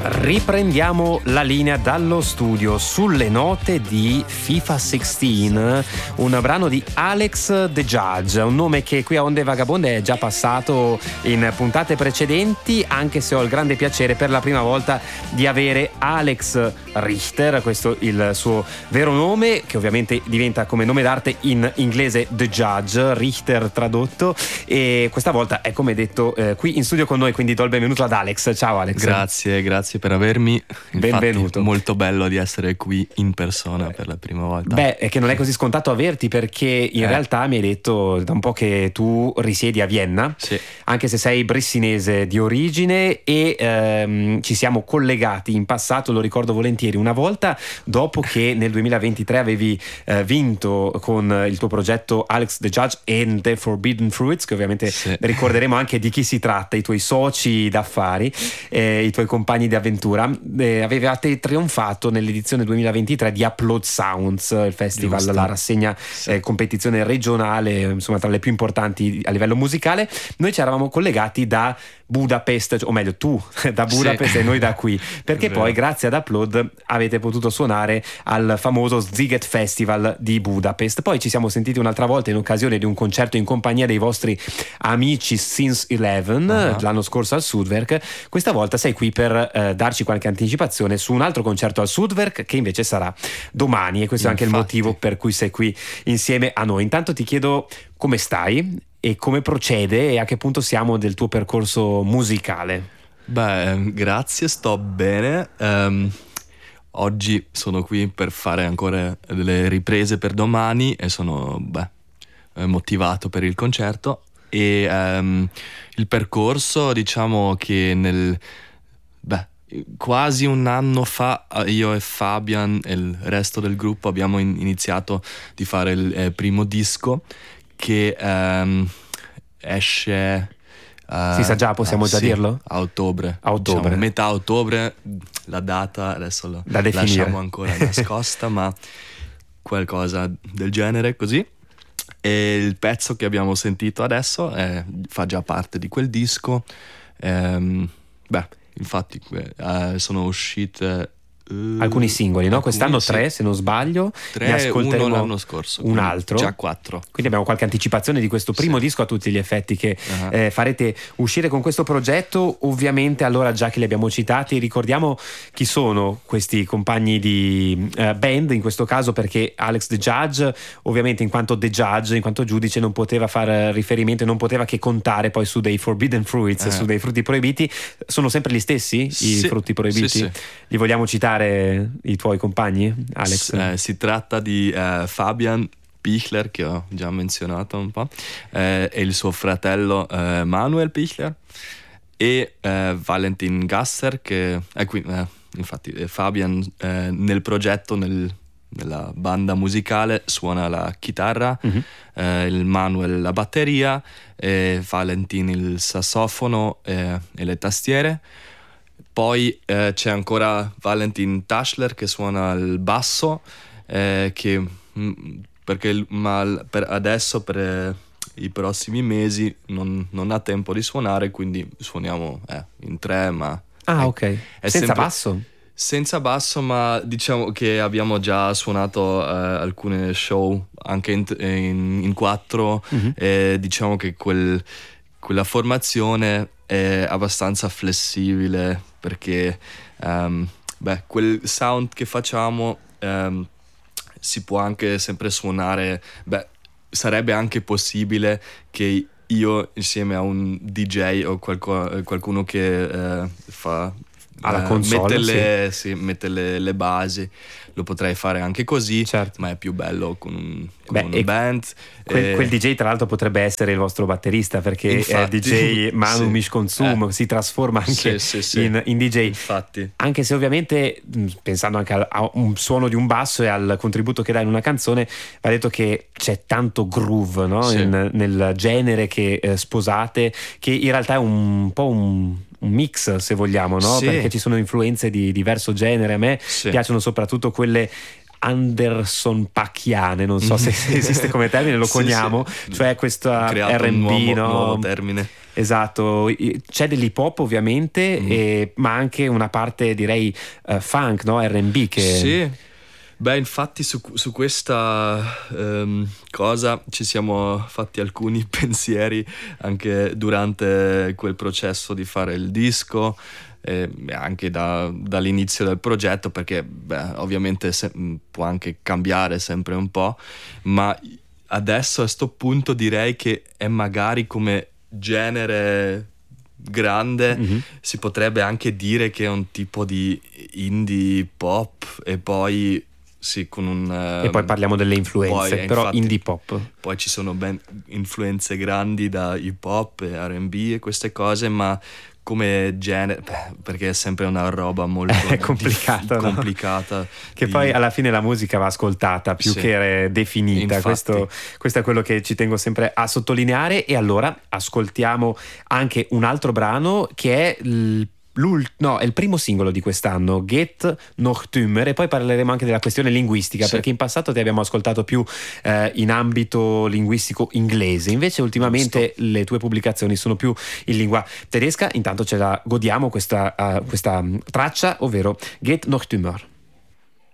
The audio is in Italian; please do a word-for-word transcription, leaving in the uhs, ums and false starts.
Riprendiamo la linea dallo studio sulle note di FIFA sedici, un brano di Alex the Judge, un nome che qui a Onde Vagabonde è già passato in puntate precedenti, anche se ho il grande piacere per la prima volta di avere Alex Richter, questo il suo vero nome, che ovviamente diventa come nome d'arte in inglese The Judge, Richter tradotto, e questa volta è come detto eh, qui in studio con noi, quindi do il benvenuto ad Alex. Ciao Alex. Grazie, grazie per avermi. Benvenuto. Infatti, molto bello di essere qui in persona per la prima volta. Beh, è che non è così scontato averti, perché in eh. realtà mi hai detto da un po' che tu risiedi a Vienna, sì. Anche se sei bressinese di origine, e ehm, ci siamo collegati in passato, lo ricordo volentieri, una volta dopo che nel duemilaventitré avevi eh, vinto con il tuo progetto Alex the Judge and the Forbidden Fruits, che ovviamente sì. ricorderemo anche di chi si tratta, i tuoi soci d'affari, eh, i tuoi compagni di avventura. Eh, avevate trionfato nell'edizione duemilaventitré di Upload Sounds, il festival, Giusto. la rassegna sì. eh, competizione regionale, insomma tra le più importanti a livello musicale. Noi ci eravamo collegati da Budapest, o meglio tu da Budapest sì. e noi da qui, perché poi grazie ad Upload avete potuto suonare al famoso Sziget Festival di Budapest. Poi ci siamo sentiti un'altra volta in occasione di un concerto in compagnia dei vostri amici Since Eleven uh-huh. l'anno scorso al Sudwerk. Questa volta sei qui per eh, darci qualche anticipazione su un altro concerto al Sudwerk che invece sarà domani, e questo Infatti. è anche il motivo per cui sei qui insieme a noi. Intanto ti chiedo come stai e come procede e a che punto siamo del tuo percorso musicale. Beh, grazie, sto bene. Um, oggi sono qui per fare ancora delle riprese per domani e sono beh, motivato per il concerto. E um, il percorso, diciamo che nel beh, quasi un anno fa io e Fabian e il resto del gruppo abbiamo in- iniziato di fare il eh, primo disco che um, esce uh, si sa già, possiamo uh, già sì, dirlo? a ottobre, a ottobre. Diciamo, metà ottobre, la data adesso lo da definire. Lasciamo ancora nascosta, ma qualcosa del genere così. E il pezzo che abbiamo sentito adesso è, fa già parte di quel disco. Ehm, beh, infatti uh, sono uscite uh, alcuni singoli, no? Alcuni, Quest'anno sì. tre, se non sbaglio. Tre, ne ascolteremo uno l'anno scorso, un altro, già quattro. Quindi abbiamo qualche anticipazione di questo primo sì. disco a tutti gli effetti che uh-huh. eh, farete uscire con questo progetto. Ovviamente, allora, già che li abbiamo citati, ricordiamo chi sono questi compagni di uh, band in questo caso, perché Alex the Judge, ovviamente in quanto The Judge, in quanto giudice, non poteva fare riferimento e non poteva che contare poi su dei Forbidden Fruits, uh-huh. su dei frutti proibiti. Sono sempre gli stessi sì. i frutti proibiti? Sì, sì. Li vogliamo citare i tuoi compagni, Alex? S- eh, si tratta di uh, Fabian Pichler, che ho già menzionato un po', eh, e il suo fratello eh, Manuel Pichler, e eh, Valentin Gasser, che è qui, eh, infatti Fabian eh, nel progetto, nel, nella banda musicale, suona la chitarra, mm-hmm. eh, il Manuel la batteria, e Valentin il sassofono eh, e le tastiere. Poi eh, c'è ancora Valentin Taschler che suona il basso, eh, che mh, perché ma per adesso, per eh, i prossimi mesi, non, non ha tempo di suonare, quindi suoniamo eh, in tre, ma ah è, ok è senza sempre, basso? Senza basso, ma diciamo che abbiamo già suonato eh, alcune show anche in, in, in quattro, mm-hmm. e diciamo che quel, quella formazione è abbastanza flessibile, perché um, beh, quel sound che facciamo um, si può anche sempre suonare. Beh, sarebbe anche possibile che io, insieme a un D J o qualco, qualcuno che uh, fa alla console, mette, le, sì. Sì, mette le, le basi, lo potrei fare anche così, certo. ma è più bello con, un, con Beh, una band. Quel, e... quel D J tra l'altro potrebbe essere il vostro batterista, perché Infatti, è D J Manu sì. Mishkonsum, eh. si trasforma anche sì, sì, sì. In, in D J. Infatti. Anche se ovviamente, pensando anche a un suono di un basso e al contributo che dà in una canzone, va detto che c'è tanto groove, no? Sì. in, nel genere che eh, sposate, che in realtà è un po' un un mix, se vogliamo, no? Sì. Perché ci sono influenze di diverso genere. A me sì. piacciono soprattutto quelle Anderson Pacchiane, non so se esiste come termine, lo coniamo, sì, sì. cioè questa R and B, un nuovo, no? nuovo termine. Esatto, c'è dell'hip hop ovviamente, Mm. e- ma anche una parte direi eh, funk, no? R and B che... Sì, beh, infatti su, su questa ehm, cosa ci siamo fatti alcuni pensieri anche durante quel processo di fare il disco, e anche da- dall'inizio del progetto, perché beh, ovviamente se- può anche cambiare sempre un po', ma adesso a sto punto direi che è magari come genere grande, Mhm. si potrebbe anche dire che è un tipo di indie pop, e poi sì, con un E poi ehm, parliamo delle influenze, poi, eh, però infatti, indie pop. poi ci sono ben influenze grandi da hip hop e R and B e queste cose, ma come genere, beh, perché è sempre una roba molto È complicata, dif- no? complicata Che di- poi alla fine la musica va ascoltata più Sì. che definita. Infatti. Questo, questo è quello che ci tengo sempre a sottolineare. E allora ascoltiamo anche un altro brano che è il, l'ult- no, è il primo singolo di quest'anno, Get noch dümmer, e poi parleremo anche della questione linguistica, Sì. perché in passato ti abbiamo ascoltato più eh, in ambito linguistico inglese, invece ultimamente le tue pubblicazioni sono più in lingua tedesca. Intanto ce la godiamo questa, eh, questa mm, traccia, ovvero Get noch dümmer.